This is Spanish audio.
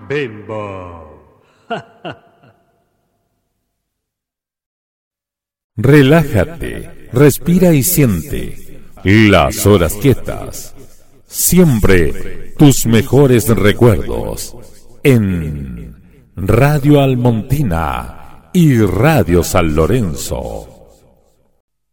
Bimbo. Relájate, respira y siente las horas quietas. Siempre tus mejores recuerdos en Radio Almontina y Radio San Lorenzo.